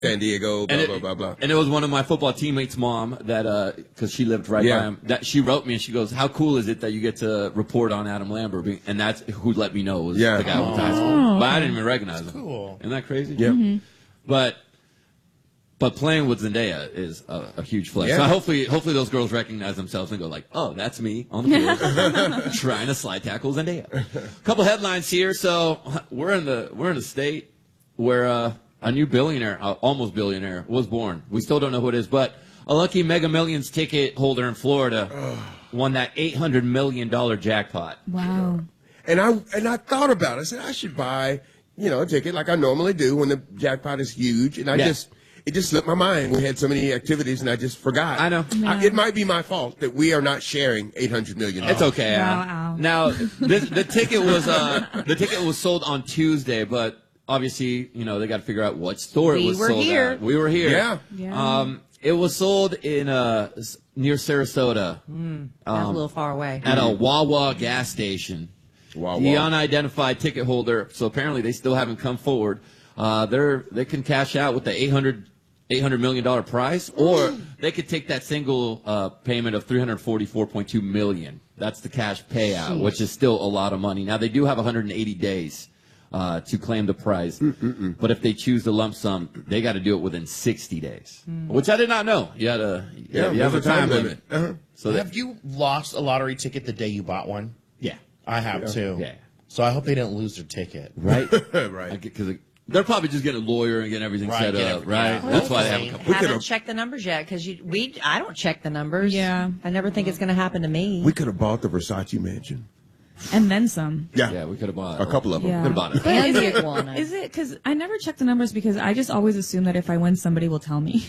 San Diego, blah, blah, blah, blah. And it was one of my football teammates' mom that, because she lived right by him, that she wrote me and she goes, how cool is it that you get to report on Adam Lambert? And that's who let me know was the guy with high school. But I didn't even recognize him. Cool. Isn't that crazy? Yeah. Mm-hmm. But playing with Zendaya is a huge flex. Yeah. So hopefully those girls recognize themselves and go like, oh, that's me on the field trying to slide tackle Zendaya. A couple headlines here. So we're in the state where a new billionaire, almost billionaire, was born. We still don't know who it is, but a lucky Mega Millions ticket holder in Florida won that $800 million jackpot. Wow. And I thought about it. I said, I should buy, a ticket like I normally do when the jackpot is huge. And it just slipped my mind. We had so many activities and I just forgot. I know. Yeah. It might be my fault that we are not sharing $800 million. It's okay. Wow. Now, the ticket was sold on Tuesday, but obviously, they got to figure out what store it was sold at. We were here. Yeah. It was sold in near Sarasota. That's a little far away. At a Wawa gas station. Wawa. The unidentified ticket holder, so apparently they still haven't come forward. They can cash out with the $800 million prize, or they could take that single payment of $344.2 million. That's the cash payout, which is still a lot of money. Now, they do have 180 days to claim the prize. But if they choose the lump sum, they got to do it within 60 days, which I did not know. You have a time limit. So have you lost a lottery ticket the day you bought one? Yeah. I have too. Yeah. So I hope they didn't lose their ticket. Right? Right. Because they're probably just getting a lawyer and getting everything set up, right? Yeah. That's why they haven't come. Haven't checked the numbers yet because I don't check the numbers. Yeah. I never think it's going to happen to me. We could have bought the Versace mansion. And then some. Yeah. We could have bought A couple of them. Yeah. Could have bought it. But And is the it, iguana. is it, because I never check the numbers because I just always assume that if I win, somebody will tell me.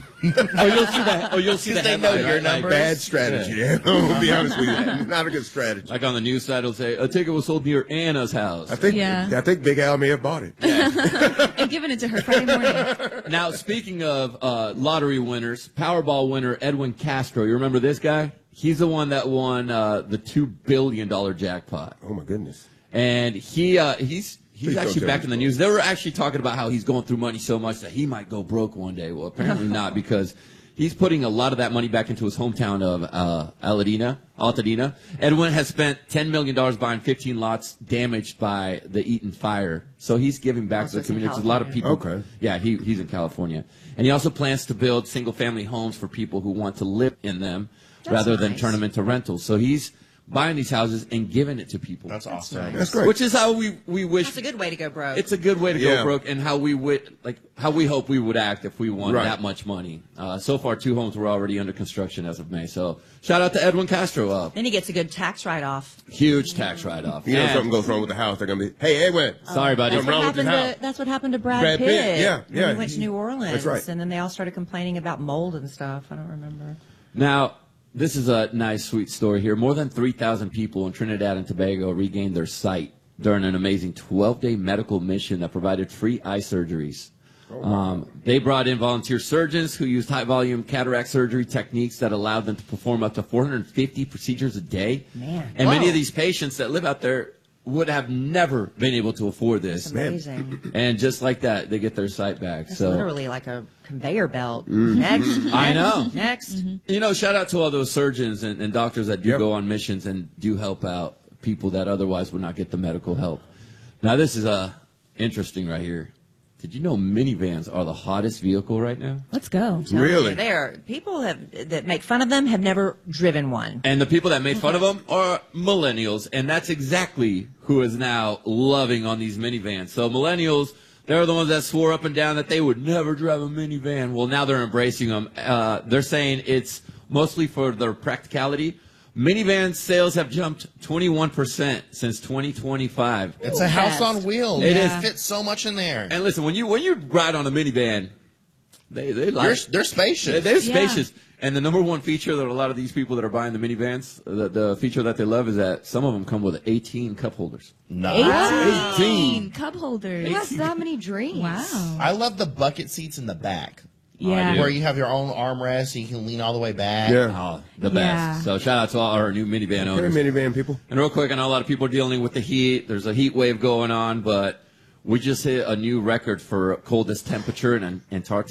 You'll see Because they know your numbers. Bad strategy. I'll be honest with you. Not a good strategy. Like on the news side, it'll say, a ticket was sold near Anna's house. I think Big Al may have bought it. And giving it to her Friday morning. Now, speaking of lottery winners, Powerball winner Edwin Castro, you remember this guy? He's the one that won the $2 billion jackpot. Oh, my goodness. And he's actually tell back me. in the news. They were actually talking about how he's going through money so much that he might go broke one day. Well, apparently not, because he's putting a lot of that money back into his hometown of Altadena. Edwin has spent $10 million buying 15 lots damaged by the Eaton fire. So he's giving back to the community. There's a lot of people. Okay. Yeah, he's in California. And he also plans to build single-family homes for people who want to live in them rather than turn them into rentals. So he's buying these houses and giving it to people. That's awesome. That's great. Which is how we wish. That's a good way to go broke. It's a good way to go Yeah. broke, and how we hope we would act if we won Right. that much money. So far, 2 homes were already under construction as of May. So shout out to Edwin Castro. Then he gets a good tax write-off. Huge tax write-off. You know, And- something goes wrong with the house, they're going to be, hey, Edwin. Sorry, buddy. That's what, wrong with your house. that's what happened to Brad Brad Pitt. Pitt, yeah, When yeah. he went to New Orleans. That's right. And then they all started complaining about mold and stuff. I don't remember. Now, this is a nice, sweet story here. More than 3,000 people in Trinidad and Tobago regained their sight during an amazing 12-day medical mission that provided free eye surgeries. They brought in volunteer surgeons who used high-volume cataract surgery techniques that allowed them to perform up to 450 procedures a day. Man. And many Whoa. of these patients that live out there would have never been able to afford this. It's amazing. And just like that, they get their sight back. It's So literally like a conveyor belt. Next. I know. Next. shout out to all those surgeons and doctors that do Yep. go on missions and do help out people that otherwise would not get the medical help. Now, this is interesting right here. Did you know minivans are the hottest vehicle right now? Let's go. Really? People that make fun of them have never driven one. And the people that made fun of them are millennials, and that's exactly who is now loving on these minivans. So millennials, they're the ones that swore up and down that they would never drive a minivan. Well, now they're embracing them. They're saying it's mostly for their practicality. Minivan sales have jumped 21% since 2025. It's a house on wheels. It It is. fits so much in there. And listen, when you ride on a minivan, they like They're spacious. They're spacious. And the number one feature that a lot of these people that are buying the minivans, the feature that they love is that some of them come with 18 cup holders. Nice. 18 cup holders. Who has that many dreams? Wow. I love the bucket seats in the back. Yeah. Where you have your own armrest and you can lean all the way back. Yeah. Oh, the best. Yeah. So shout out to all our new minivan Hey, owners. minivan people. And real quick, I know a lot of people are dealing with the heat. There's a heat wave going on, but We just hit a new record for coldest temperature in Antarctica.